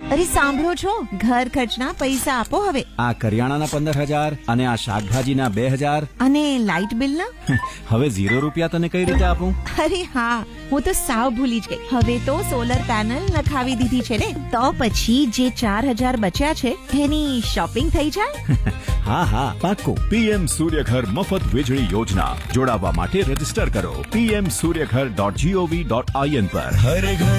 અરે સાંભળો છો, ઘર ખર્ચના પૈસા આપો હવે. આ કરિયાણાના 15,000 અને આ શાકભાજીના 2,000 અને લાઇટ બિલના? હવે 0 રૂપિયા તને કઈ રીતે આપું? અરે હા, હું તો સાવ ભૂલી જ ગઈ. હવે તો સોલર પેનલ નખાવી દીધી છે ને, તો પછી જે 4,000 બચ્યા છે એની શોપિંગ થઈ જાય. હા હા પાક્કું. પીએમ સૂર્યઘર મફત વીજળી યોજના. જોડાવા માટે રજીસ્ટર કરો pmsuryaghar.gov.in પર. हर घर